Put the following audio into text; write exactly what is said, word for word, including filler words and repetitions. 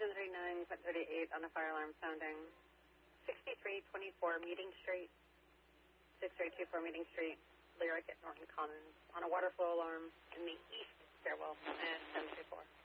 ten thirty-nine, point thirty-eight on a fire alarm sounding sixty-three twenty-four Meeting Street, sixty-three twenty-four Meeting Street, Lyric at Norton Commons, on a water flow alarm in the east stairwell, and ten thirty-four.